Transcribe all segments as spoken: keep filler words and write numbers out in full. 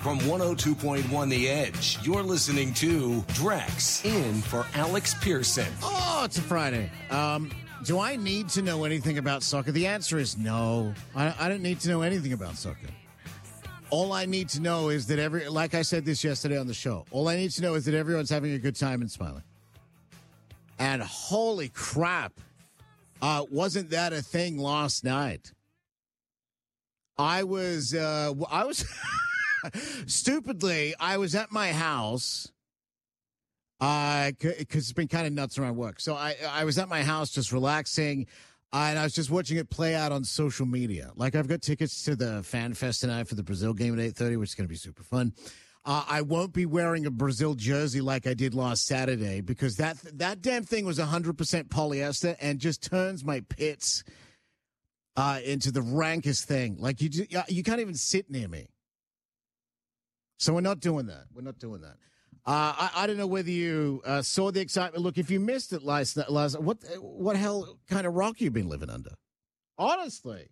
From one oh two point one The Edge, you're listening to Drex in for Alex Pearson. Oh, it's a Friday. Um, do I need to know anything about soccer? The answer is no. I, I don't need to know anything about soccer. All I need to know is that every, like I said this yesterday on the show, all I need to know is that everyone's having a good time and smiling. And holy crap, uh, wasn't that a thing last night? I was, uh, I was... Stupidly, I was at my house uh, because it's been kind of nuts around work. So I, I was at my house just relaxing, uh, and I was just watching it play out on social media. Like, I've got tickets to the Fan Fest tonight for the Brazil game at eight thirty, which is going to be super fun. Uh, I won't be wearing a Brazil jersey like I did last Saturday because that that damn thing was one hundred percent polyester and just turns my pits uh, into the rankest thing. Like, you, you can't even sit near me. So we're not doing that. We're not doing that. Uh, I, I don't know whether you uh, saw the excitement. Look, if you missed it last last, what what hell kind of rock you been living under? Honestly,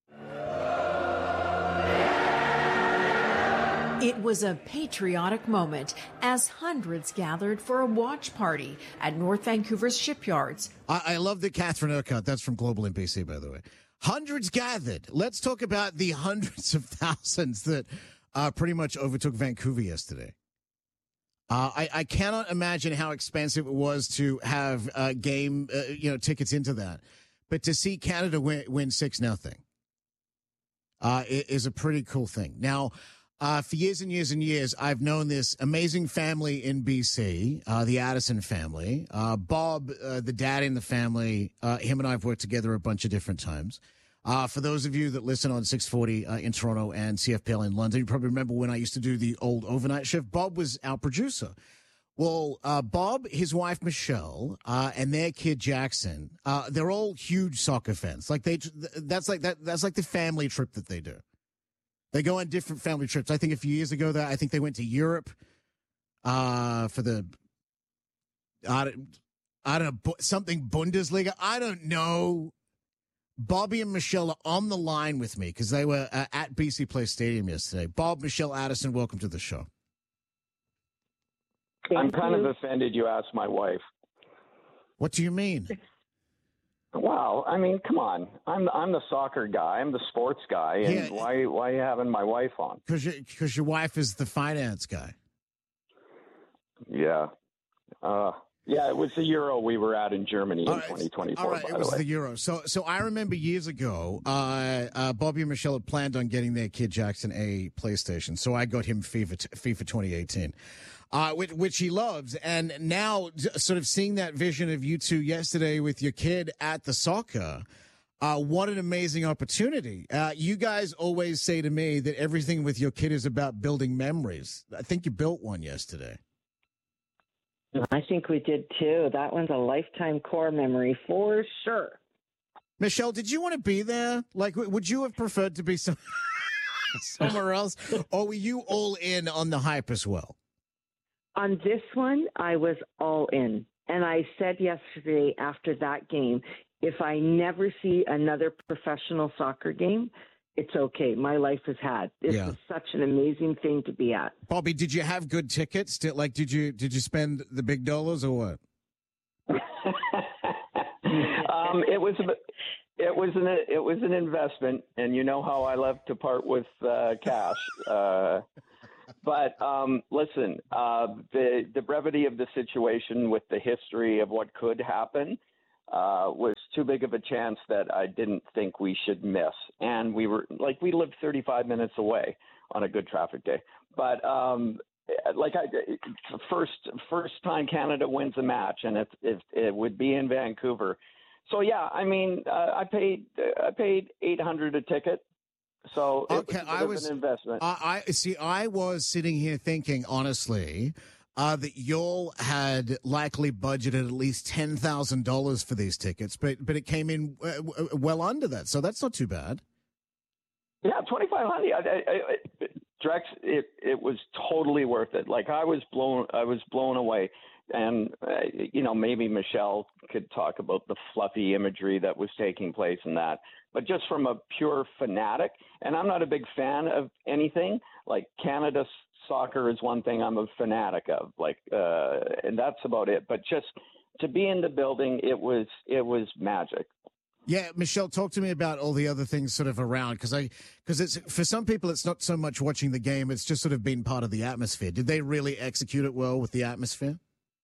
it was a patriotic moment as hundreds gathered for a watch party at North Vancouver's shipyards. I, I love the Catherine Urquhart. That's from Global N B C, by the way. Hundreds gathered. Let's talk about the hundreds of thousands that. Uh, pretty much overtook Vancouver yesterday. Uh, I, I cannot imagine how expensive it was to have uh, game, uh, you know, tickets into that. But to see Canada win, win six nothing uh, is a pretty cool thing. Now, uh, for years and years and years, I've known this amazing family in B C, uh, the Addison family. Uh, Bob, uh, the dad in the family, uh, him and I have worked together a bunch of different times. Uh, for those of you that listen on six forty uh, in Toronto and C F P L in London, you probably remember when I used to do the old overnight shift. Bob was our producer. Well, uh, Bob, his wife Michelle, uh, and their kid Jackson, uh, they're all huge soccer fans. Like they, that's like that. That's like the family trip that they do. They go on different family trips. I think a few years ago, that I think they went to Europe uh, for the. I don't, I don't know, something Bundesliga. I don't know. Bobby and Michelle are on the line with me because they were uh, at B C Place Stadium yesterday. Bob, Michelle, Addison, welcome to the show. Thank I'm kind you. of offended you asked my wife. What do you mean? Well, I mean, come on. I'm I'm the soccer guy. I'm the sports guy. And yeah, why why are you having my wife on? Because because your wife is the finance guy. Yeah. Uh Yeah, it was the Euro we were at in Germany in right. twenty twenty-four. All right, by it was the, way. the Euro. So, so I remember years ago, uh, uh, Bobby and Michelle had planned on getting their kid Jackson a PlayStation. So I got him FIFA, FIFA twenty eighteen, uh, which, which he loves. And now, sort of seeing that vision of you two yesterday with your kid at the soccer, uh, what an amazing opportunity! Uh, you guys always say to me that everything with your kid is about building memories. I think you built one yesterday. I think we did too. That one's a lifetime core memory for sure. Michelle, did you want to be there? Like, would you have preferred to be some, somewhere else? Or were you all in on the hype as well? On this one, I was all in. And I said yesterday after that game, if I never see another professional soccer game, it's okay. My life has had. This yeah. is such an amazing thing to be at. Bobby, did you have good tickets? Did, like, did you did you spend the big dollars or what? um, it was it was an it was an investment, and you know how I love to part with uh, cash. Uh, but um, listen, uh, the the brevity of the situation with the history of what could happen. Uh, was too big of a chance that I didn't think we should miss. And we were like, we lived thirty-five minutes away on a good traffic day. But um, like I, first, first time Canada wins a match, and it, it, it would be in Vancouver. So yeah, I mean, uh, I paid, I paid eight hundred a ticket. So it okay, was, I was an investment. I, I see. I was sitting here thinking, honestly, uh, that y'all had likely budgeted at least ten thousand dollars for these tickets, but but it came in uh, well under that, so that's not too bad. Yeah, twenty five hundred. I, I, I, Drex, it it was totally worth it. Like I was blown, I was blown away. And, uh, you know, maybe Michelle could talk about the fluffy imagery that was taking place in that. But just from a pure fanatic, and I'm not a big fan of anything, Like Canada soccer is one thing I'm a fanatic of, like, uh, and that's about it. But just to be in the building, it was it was magic. Yeah, Michelle, talk to me about all the other things sort of around, because I because it's for some people it's not so much watching the game; it's just sort of being part of the atmosphere. Did they really execute it well with the atmosphere?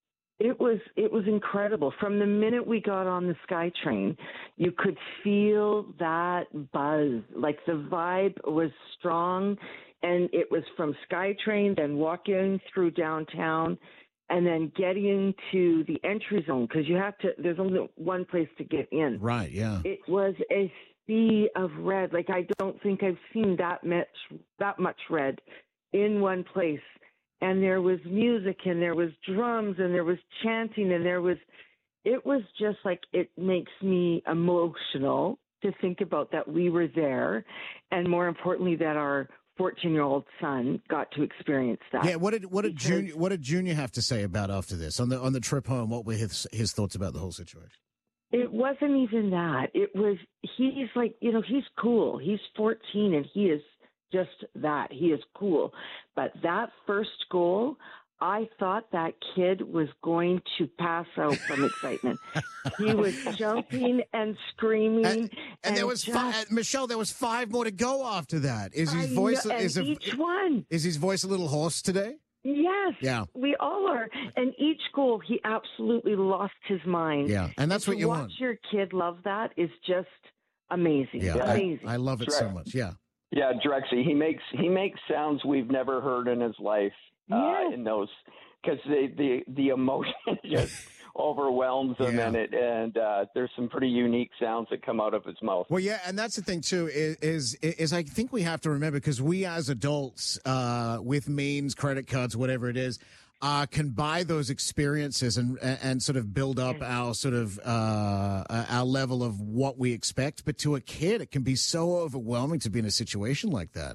It was it was incredible. From the minute we got on the SkyTrain, you could feel that buzz. Like the vibe was strong, and it was from SkyTrain, then walking through downtown, and then getting to the entry zone, because you have to. There's only one place to get in. Right. Yeah. It was a sea of red. Like I don't think I've seen that much that much red in one place. And there was music, and there was drums, and there was chanting, and there was, it was just like, it makes me emotional to think about that we were there, and more importantly, that our fourteen-year-old son got to experience that. Yeah, what did what did Junior what did Junior have to say about after this on the on the trip home? What were his his thoughts about the whole situation? It wasn't even that. It was, he's like, you know, he's cool. He's fourteen, and he is just that. He is cool. But that first goal, I thought that kid was going to pass out from excitement. He was jumping and screaming. And, and, and there was just, five, Michelle, there was five more to go after that. Is his I voice know, and is a, each one. is his voice a little hoarse today? Yes. Yeah. We all are. And each goal, he absolutely lost his mind. Yeah. And that's and what you watch want. Watch your kid love that is just amazing. Yeah. Amazing. I, I love it Sure. so much. Yeah. Yeah, Drexy, he makes he makes sounds we've never heard in his life. Uh, Yes. in those, because the, the the emotion just overwhelms him Yeah. in it, and uh, there's some pretty unique sounds that come out of his mouth. Well, yeah, and that's the thing too. Is is, is I think we have to remember, because we as adults, uh, with means, credit cards, whatever it is, uh, can buy those experiences and and sort of build up our sort of uh, our level of what we expect. But to a kid, it can be so overwhelming to be in a situation like that.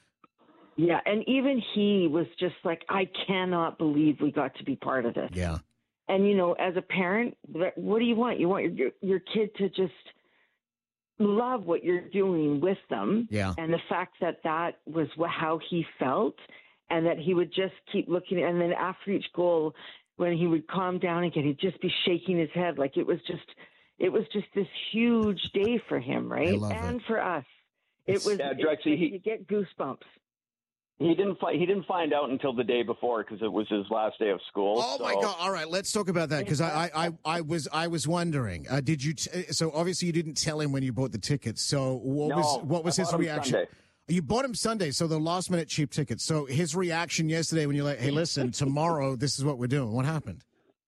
Yeah, and even he was just like, I cannot believe we got to be part of this. Yeah. And, you know, as a parent, what do you want? You want your your kid to just love what you're doing with them. Yeah. And the fact that that was wh- how he felt, and that he would just keep looking. And then after each goal, when he would calm down again, he'd just be shaking his head. Like it was just, it was just this huge day for him, right? love And it. for us. It was, Yeah, it's Drexy, like he- you get goosebumps. He didn't fi- he didn't find out until the day before, because it was his last day of school. Oh so- my God! All right, let's talk about that, because I, I, I, I was I was wondering. Uh, did you? T- so obviously you didn't tell him when you bought the tickets. So what No, was what was I his bought 'em reaction? Sunday. You bought him Sunday, so the last minute cheap tickets. So his reaction yesterday when you're like, "Hey, listen, tomorrow this is what we're doing." What happened?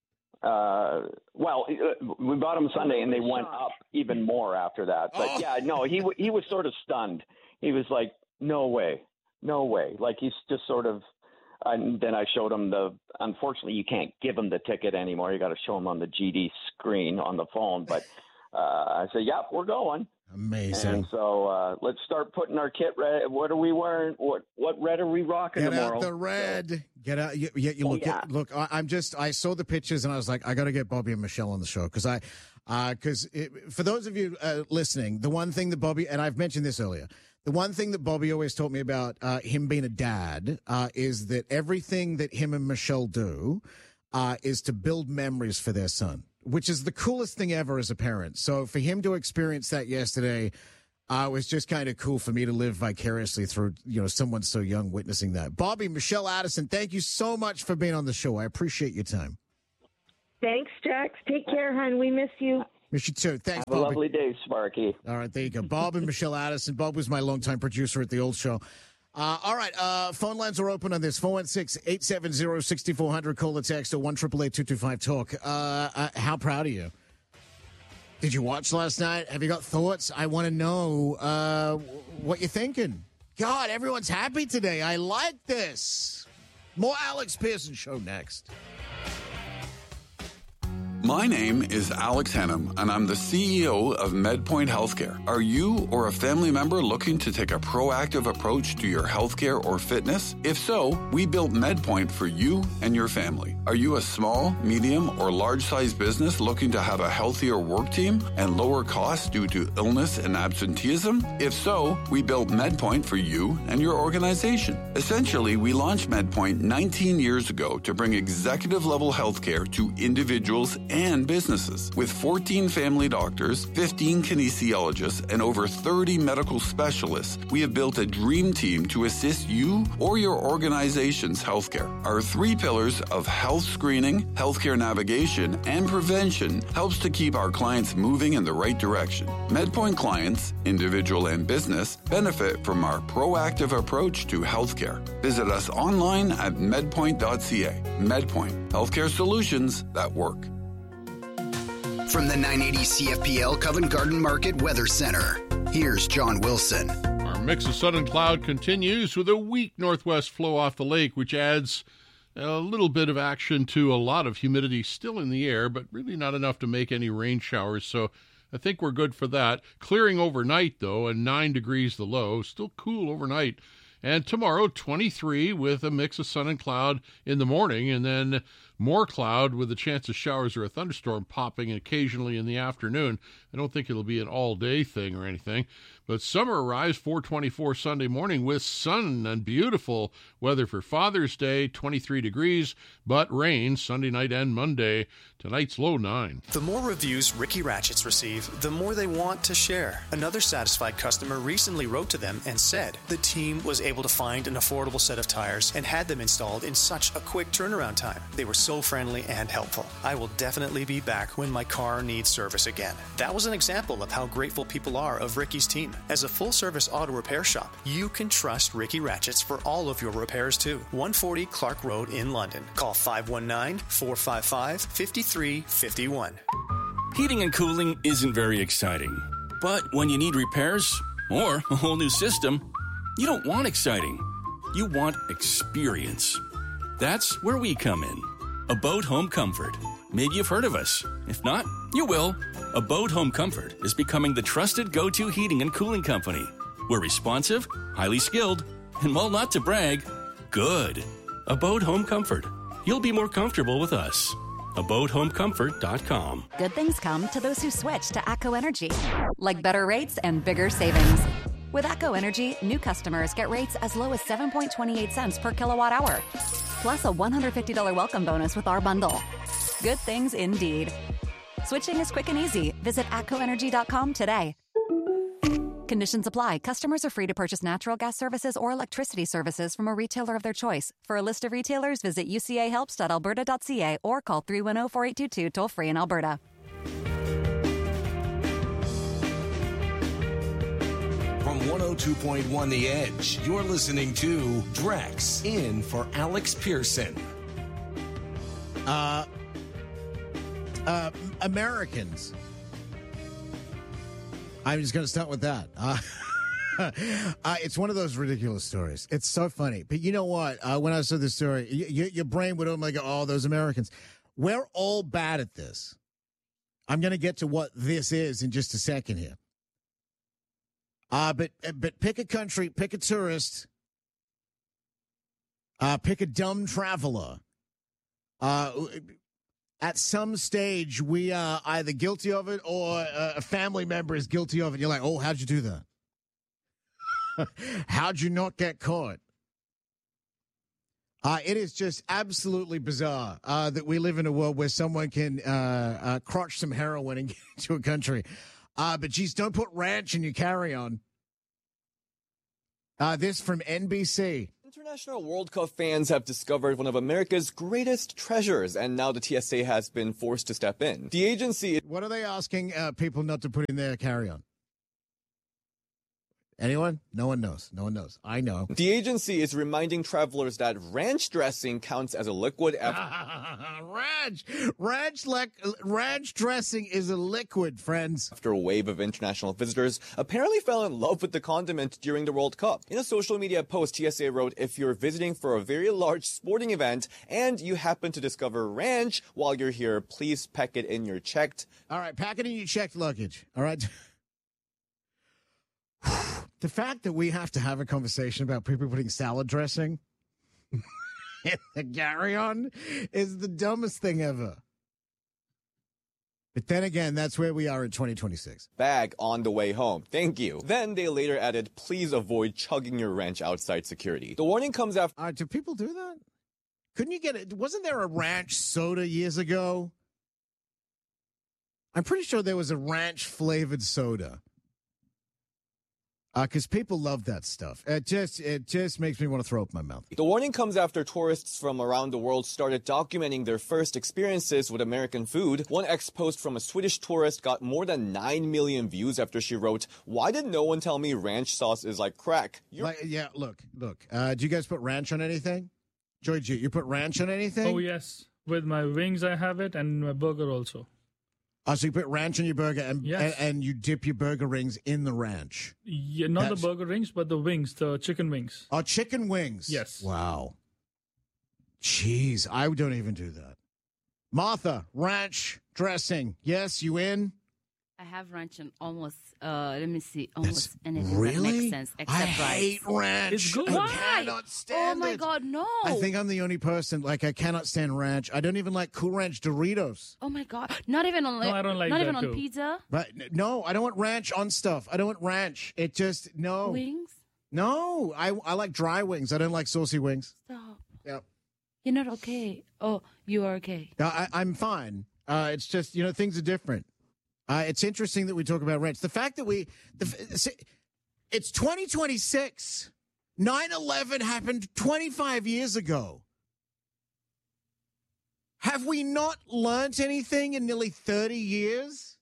Uh, well, uh, we bought him Sunday, and they went up even more after that. But Oh. yeah, no, he w- he was sort of stunned. He was like, "No way, no way!" Like he's just sort of. And then I showed him the. Unfortunately, you can't give him the ticket anymore. You got to show him on the G D screen on the phone. But uh, I said, "Yep, we're going." Amazing. And so uh, let's start putting our kit red. What are we wearing? What what red are we rocking Get tomorrow? out the red. Get out. You, you, you Oh, look. yeah. at, look. I, I'm just. I saw the pictures and I was like, I got to get Bobby and Michelle on the show, because I, because for those of you uh, listening, the one thing that Bobby, and I've mentioned this earlier, the one thing that Bobby always taught me about uh, him being a dad uh, is that everything that him and Michelle do uh, is to build memories for their son, which is the coolest thing ever as a parent. So for him to experience that yesterday. Uh, it was just kind of cool for me to live vicariously through, you know, someone so young witnessing that. Bobby, Michelle Addison, thank you so much for being on the show. I appreciate your time. Thanks, Jax. Take care, hon. We miss you. Miss you too. Thanks, Have a Bobby. lovely day, Sparky. All right, there you go. Bob and Michelle Addison. Bob was my longtime producer at the old show. Uh, all right, uh, phone lines are open on this. four one six, eight seven zero, six four zero zero. Call the text or one eight eight eight, two two five, talk. Uh, uh, how proud are you? Did you watch last night? Have you got thoughts? I want to know uh, what you're thinking. God, everyone's happy today. I like this. More Alex Pearson Show next. My name is Alex Hannum, and I'm the C E O of MedPoint Healthcare. Are you or a family member looking to take a proactive approach to your healthcare or fitness? If so, we built MedPoint for you and your family. Are you a small, medium, or large-sized business looking to have a healthier work team and lower costs due to illness and absenteeism? If so, we built MedPoint for you and your organization. Essentially, we launched MedPoint nineteen years ago to bring executive-level healthcare to individuals and businesses. With fourteen family doctors, fifteen kinesiologists, and over thirty medical specialists, we have built a dream team to assist you or your organization's healthcare. Our three pillars of health screening, healthcare navigation, and prevention helps to keep our clients moving in the right direction. MedPoint clients, individual and business, benefit from our proactive approach to healthcare. Visit us online at medpoint dot c a. MedPoint, healthcare solutions that work. From the nine eighty C F P L Covent Garden Market Weather Center, here's John Wilson. Our mix of sun and cloud continues with a weak northwest flow off the lake, which adds a little bit of action to a lot of humidity still in the air, but really not enough to make any rain showers. So I think we're good for that. Clearing overnight, though, and nine degrees the low. Still cool overnight. And tomorrow, twenty-three with a mix of sun and cloud in the morning, and then more cloud with a chance of showers or a thunderstorm popping occasionally in the afternoon. I don't think it'll be an all-day thing or anything. But summer arrives four twenty-four Sunday morning with sun and beautiful weather for Father's Day, twenty-three degrees, but rain Sunday night and Monday. Tonight's low nine. The more reviews Ricky Ratchets receive, the more they want to share. Another satisfied customer recently wrote to them and said the team was able to find an affordable set of tires and had them installed in such a quick turnaround time. They were so friendly and helpful. I will definitely be back when my car needs service again. That was an example of how grateful people are of Ricky's team. As a full-service auto repair shop, you can trust Ricky Ratchets for all of your repairs too. one forty Clark Road in London. Call five one nine, four five five, five three five one. Heating and cooling isn't very exciting. But when you need repairs or a whole new system, you don't want exciting. You want experience. That's where we come in. Abode Home Comfort. Maybe you've heard of us. If not, you will. Abode Home Comfort is becoming the trusted go-to heating and cooling company. We're responsive, highly skilled, and while not to brag, good. Abode Home Comfort. You'll be more comfortable with us. abode home comfort dot com. Good things come to those who switch to ATCO Energy, like better rates and bigger savings. With ATCO Energy, new customers get rates as low as seven point two eight cents per kilowatt hour, plus a one hundred fifty dollars welcome bonus with our bundle. Good things indeed. Switching is quick and easy. Visit atco energy dot com today. Conditions apply. Customers are free to purchase natural gas services or electricity services from a retailer of their choice. For a list of retailers, visit u c a helps dot alberta dot c a or call three one zero, four eight two two toll free in Alberta. From one oh two point one The Edge, you're listening to Drex, in for Alex Pearson. Uh, uh, Americans. I'm just going to start with that. Uh, uh, it's one of those ridiculous stories. It's so funny. But you know what? Uh, when I saw this story, y- y- your brain would like, oh, those Americans. We're all bad at this. I'm going to get to what this is in just a second here. Uh, but but pick a country, pick a tourist, uh, pick a dumb traveler. Uh, at some stage, we are either guilty of it or a family member is guilty of it. You're like, oh, how'd you do that? How'd you not get caught? Uh, it is just absolutely bizarre uh, that we live in a world where someone can uh, uh, crotch some heroin and get into a country. Uh, but, geez, don't put ranch in your carry-on. Uh, this from N B C. International World Cup fans have discovered one of America's greatest treasures, and now the T S A has been forced to step in. The agency... What are they asking uh, people not to put in their carry-on? Anyone? No one knows. No one knows. I know. The agency is reminding travelers that ranch dressing counts as a liquid. ranch, ranch, le- ranch dressing is a liquid, friends. After a wave of international visitors apparently fell in love with the condiment during the World Cup. In a social media post, T S A wrote, if you're visiting for a very large sporting event and you happen to discover ranch while you're here, please pack it in your checked. All right, pack it in your checked luggage. All right. The fact that we have to have a conversation about people putting salad dressing in the carry-on is the dumbest thing ever. But then again, that's where we are in twenty twenty-six. Bag on the way home. Thank you. Then they later added, please avoid chugging your ranch outside security. The warning comes after... Uh, do people do that? Couldn't you get it? Wasn't there a ranch soda years ago? I'm pretty sure there was a ranch-flavored soda. Because uh, people love that stuff. It just it just makes me want to throw up my mouth. The warning comes after tourists from around the world started documenting their first experiences with American food. One ex-post from a Swedish tourist got more than nine million views after she wrote, why did no one tell me ranch sauce is like crack? Like, yeah, look, look. Uh, do you guys put ranch on anything? Joy G, you put ranch on anything? Oh, yes. With my wings, I have it, and my burger also. Oh, so you put ranch on your burger and, yes. and and you dip your burger rings in the ranch. Yeah, not That's... the burger rings, but the wings, the chicken wings. Oh, chicken wings. Yes. Wow. Jeez, I don't even do that. Martha, ranch dressing. Yes, you in? I have ranch on almost, uh, let me see, almost That's, anything really? that makes sense except I rice. hate ranch. It's good. I Why? cannot stand Oh my it. God, no. I think I'm the only person, like, I cannot stand ranch. I don't even like Cool Ranch Doritos. Oh my God, not even on, No, I don't like not that even on too. pizza. But no, I don't want ranch on stuff. I don't want ranch. It just, no. Wings? No, I, I like dry wings. I don't like saucy wings. Stop. Yep. You're not okay. Oh, you are okay. No, I, I'm fine. Uh, it's just, you know, things are different. Uh, it's interesting that we talk about ranch. The fact that we, the, it's twenty twenty-six. nine eleven happened twenty-five years ago. Have we not learned anything in nearly thirty years?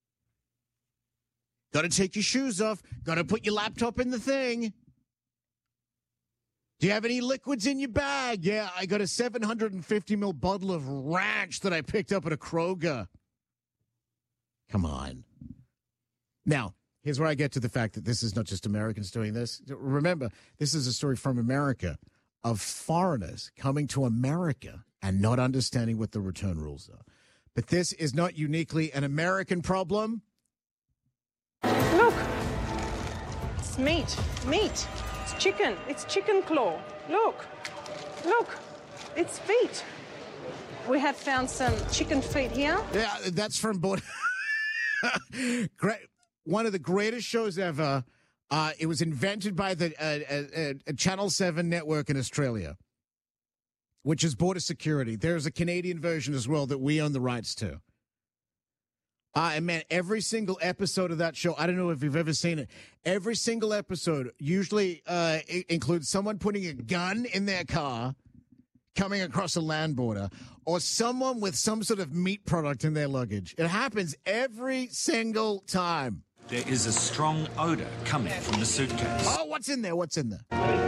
Got to take your shoes off. Got to put your laptop in the thing. Do you have any liquids in your bag? Yeah, I got a seven hundred fifty milliliter bottle of ranch that I picked up at a Kroger. Come on. Now, here's where I get to the fact that this is not just Americans doing this. Remember, this is a story from America of foreigners coming to America and not understanding what the return rules are. But this is not uniquely an American problem. Look, it's meat, meat. It's chicken. It's chicken claw. Look, look, it's feet. We have found some chicken feet here. Yeah, that's from Border. Great, one of the greatest shows ever. Uh, it was invented by the uh, uh, uh, Channel seven network in Australia, which is Border Security. There's a Canadian version as well that we own the rights to. Uh, and man, every single episode of that show, I don't know if you've ever seen it, every single episode usually uh, includes someone putting a gun in their car, coming across a land border, or someone with some sort of meat product in their luggage. It happens every single time. There is a strong odor coming from the suitcase. Oh, what's in there? What's in there?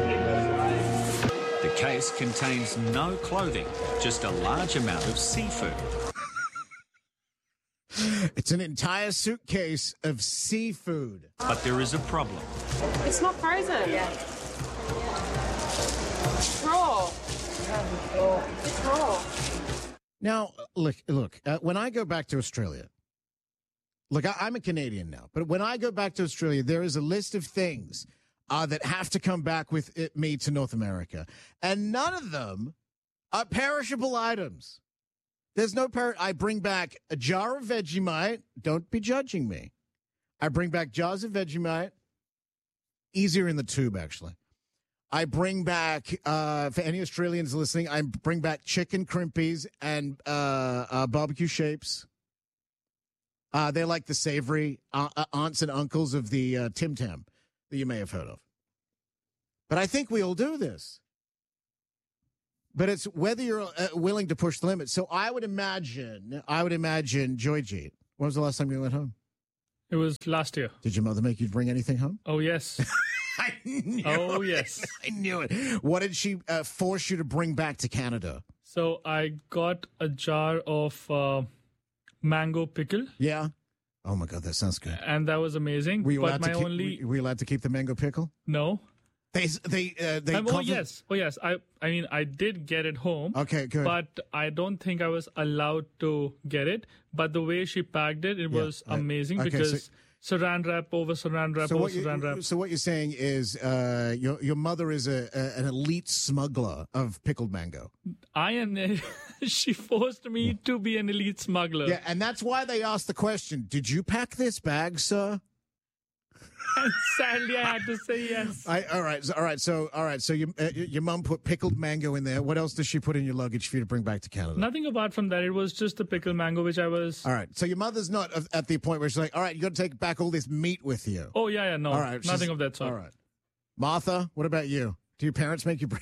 The case contains no clothing, just a large amount of seafood. It's an entire suitcase of seafood. But there is a problem. It's not frozen. Yeah. It's raw. It's raw. Now, look, look. Uh, when I go back to Australia, look, I, I'm a Canadian now, but when I go back to Australia, there is a list of things uh, that have to come back with it, me to North America, and none of them are perishable items. There's no per. I bring back a jar of Vegemite. Don't be judging me. I bring back jars of Vegemite. Easier in the tube, actually. I bring back, uh, for any Australians listening, I bring back chicken crimpies and uh, uh, barbecue shapes. Uh, they're like the savory uh, uh, aunts and uncles of the uh, Tim Tam that you may have heard of. But I think we all do this. But it's whether you're uh, willing to push the limit. So I would imagine, I would imagine, Joy G, when was the last time you went home? It was last year. Did your mother make you bring anything home? Oh, yes. I knew oh, it. yes. I knew it. What did she uh, force you to bring back to Canada? So I got a jar of uh, mango pickle. Yeah. Oh, my God, that sounds good. And that was amazing. Were you, but allowed, my to keep, only... were you allowed to keep the mango pickle? No. They, they, uh, they um, oh, covered... yes. Oh, yes. I, I mean, I did get it home. Okay, good. But I don't think I was allowed to get it. But the way she packed it, it Yeah, was I- amazing okay, because so- saran wrap over saran wrap So over what, saran you, wrap. so what you're saying is uh, your your mother is a, a an elite smuggler of pickled mango. I am. She forced me to be an elite smuggler. Yeah, and that's why they asked the question: did you pack this bag, sir? And sadly, I had to say yes. I, all right, so, all right, so all right, so your uh, your mom put pickled mango in there. What else does she put in your luggage for you to bring back to Canada? Nothing apart from that. It was just the pickled mango, which I was. All right, so your mother's not of- at the point where she's like, all right, you got to take back all this meat with you. Oh yeah, yeah, no, All right, nothing she's- of that sort. All right, Martha, what about you? Do your parents make you bring?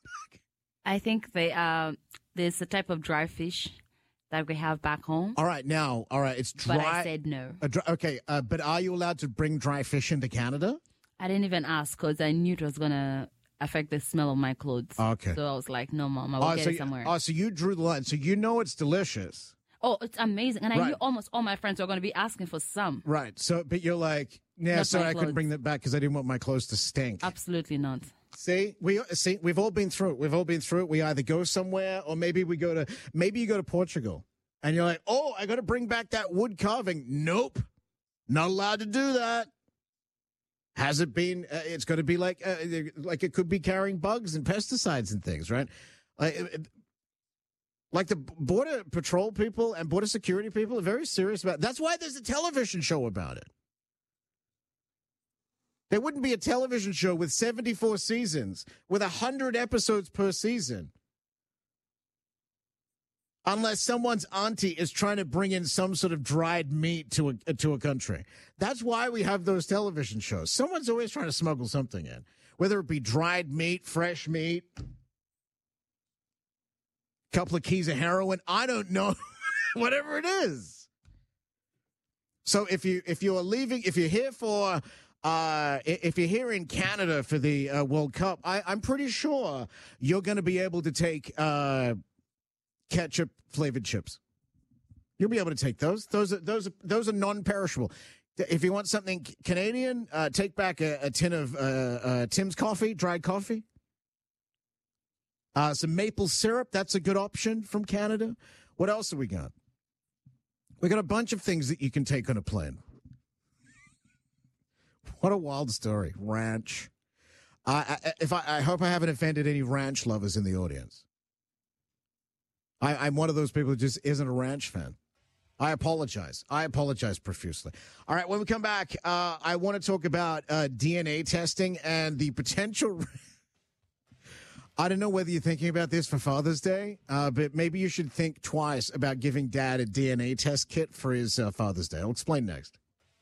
I think they uh, there's a type of dry fish that we have back home. All right, now, all right, it's dry. But I said no. A dry, okay, uh, but are you allowed to bring dry fish into Canada? I didn't even ask because I knew it was going to affect the smell of my clothes. Okay. So I was like, no, Mom, I will Oh, get so it you- somewhere. Oh, so you drew the line. So you know it's delicious. Oh, it's amazing. And I Right. knew almost all my friends were going to be asking for some. Right. So, but you're like, yeah, Not sorry, my I couldn't clothes. bring that back because I didn't want my clothes to stink. Absolutely not. See, we see, we've all been through it. We've all been through it. We either go somewhere or maybe we go to, maybe you go to Portugal and you're like, oh, I got to bring back that wood carving. Nope. Not allowed to do that. Has it been, uh, it's going to be like, uh, like it could be carrying bugs and pesticides and things, right? Like, uh, like the border patrol people and border security people are very serious about it. That's why there's a television show about it. There wouldn't be a television show with seventy-four seasons, with one hundred episodes per season, unless someone's auntie is trying to bring in some sort of dried meat to a, to a country. That's why we have those television shows. Someone's always trying to smuggle something in, whether it be dried meat, fresh meat, couple of keys of heroin. I don't know, whatever it is. So if you if you are leaving, if you're here for. Uh, if you're here in Canada for the uh, World Cup, I, I'm pretty sure you're going to be able to take uh, ketchup flavored chips. You'll be able to take those. Those are those are, those are non-perishable. If you want something Canadian, uh, take back a, a tin of uh, uh, Tim's coffee, dried coffee. Uh, some maple syrup. That's a good option from Canada. What else have we got? We got a bunch of things that you can take on a plane. What a wild story. Ranch. Uh, I, if I, I hope I haven't offended any ranch lovers in the audience. I, I'm one of those people who just isn't a ranch fan. I apologize. I apologize profusely. All right, when we come back, uh, I want to talk about uh, D N A testing and the potential. I don't know whether you're thinking about this for Father's Day, uh, but maybe you should think twice about giving Dad a D N A test kit for his uh, Father's Day. I'll explain next.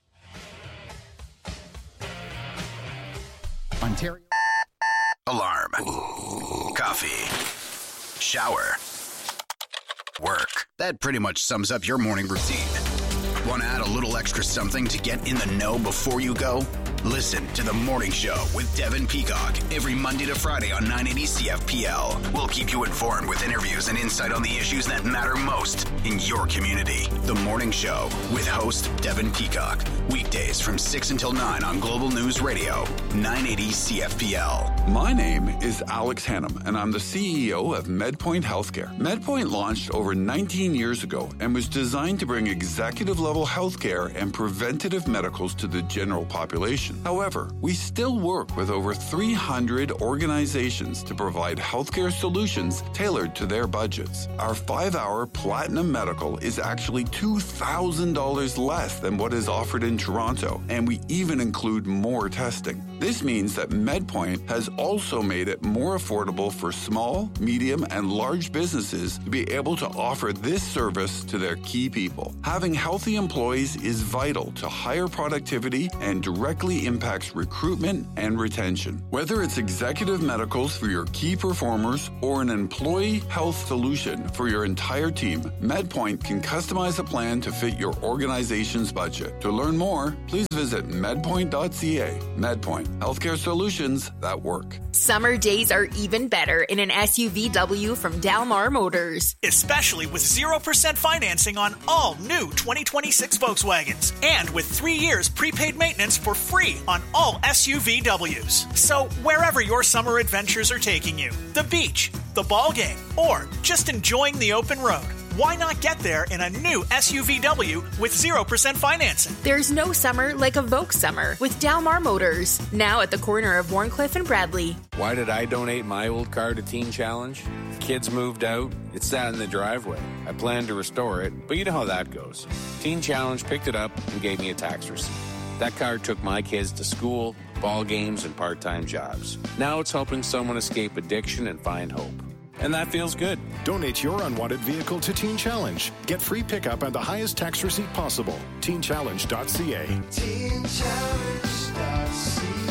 Ontario. Alarm. Coffee. Shower. Work. That pretty much sums up your morning routine. Want to add a little extra something to get in the know before you go? Listen to The Morning Show with Devin Peacock every Monday to Friday on nine eighty C F P L. We'll keep you informed with interviews and insight on the issues that matter most in your community. The Morning Show with host Devin Peacock. Weekdays from six until nine on Global News Radio, nine eighty C F P L. My name is Alex Hannum, and I'm the C E O of MedPoint Healthcare. MedPoint launched over nineteen years ago and was designed to bring executive-level healthcare and preventative medicals to the general population. However, we still work with over three hundred organizations to provide healthcare solutions tailored to their budgets. Our five-hour Platinum Medical is actually two thousand dollars less than what is offered in Toronto, and we even include more testing. This means that MedPoint has also made it more affordable for small, medium, and large businesses to be able to offer this service to their key people. Having healthy employees is vital to higher productivity and directly impacts recruitment and retention. Whether it's executive medicals for your key performers or an employee health solution for your entire team, MedPoint can customize a plan to fit your organization's budget. To learn more, please visit medpoint dot c a. MedPoint, healthcare solutions that work. Summer days are even better in an S U V W from Dalmar Motors. Especially with zero percent financing on all new twenty twenty-six Volkswagens. And with three years prepaid maintenance for free on all S U V Ws. So wherever your summer adventures are taking you, the beach, the ball game, or just enjoying the open road, why not get there in a new S U V W with zero percent financing? There's no summer like a Volks summer with Dalmar Motors. Now at the corner of Warncliffe and Bradley. Why did I donate my old car to Teen Challenge? Kids moved out. It sat in the driveway. I planned to restore it, but you know how that goes. Teen Challenge picked it up and gave me a tax receipt. That car took my kids to school, ball games, and part-time jobs. Now it's helping someone escape addiction and find hope. And that feels good. Donate your unwanted vehicle to Teen Challenge. Get free pickup and the highest tax receipt possible. teen challenge dot c a. teen challenge dot c a.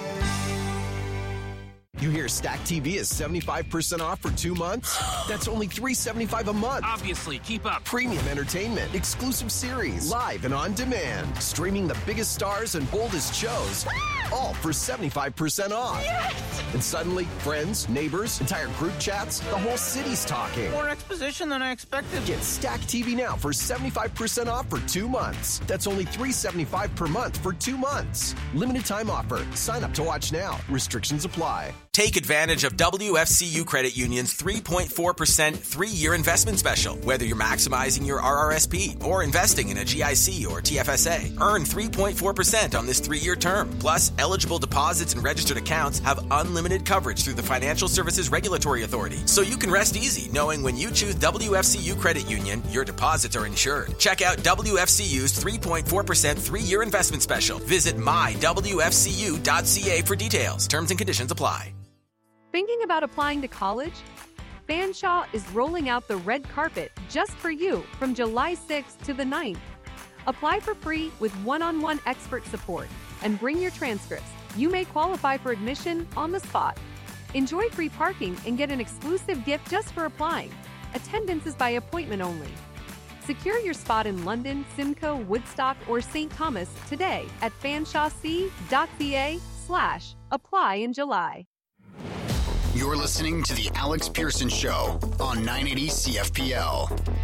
You hear Stack T V is seventy-five percent off for two months? That's only three hundred seventy-five dollars a month. Obviously, keep up. Premium entertainment, exclusive series, live and on demand. Streaming the biggest stars and boldest shows, all for seventy-five percent off. Yes! And suddenly, friends, neighbors, entire group chats, the whole city's talking. More exposition than I expected. Get Stack T V now for seventy-five percent off for two months. That's only three hundred seventy-five dollars per month for two months. Limited time offer. Sign up to watch now. Restrictions apply. Take advantage of W F C U Credit Union's three point four percent three-year investment special. Whether you're maximizing your R R S P or investing in a G I C or T F S A, earn three point four percent on this three-year term. Plus, eligible deposits and registered accounts have unlimited coverage through the Financial Services Regulatory Authority. So you can rest easy knowing when you choose W F C U Credit Union, your deposits are insured. Check out W F C U's three point four percent three-year investment special. Visit my w f c u dot c a for details. Terms and conditions apply. Thinking about applying to college? Fanshawe is rolling out the red carpet just for you from July sixth to the ninth. Apply for free with one-on-one expert support and bring your transcripts. You may qualify for admission on the spot. Enjoy free parking and get an exclusive gift just for applying. Attendance is by appointment only. Secure your spot in London, Simcoe, Woodstock, or Saint Thomas today at fanshawec dot c a slash apply in July. You're listening to The Alex Pearson Show on nine eighty C F P L.